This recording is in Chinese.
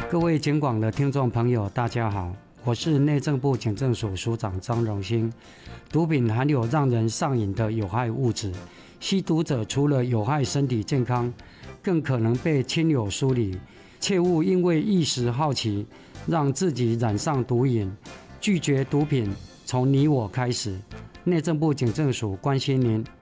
各位警广的听众朋友，大家好，我是内政部警政署署长张荣兴。毒品含有让人上瘾的有害物质，吸毒者除了有害身体健康，更可能被亲友疏离，切勿因为一时好奇，让自己染上毒瘾。拒绝毒品，从你我开始。内政部警政署关心您。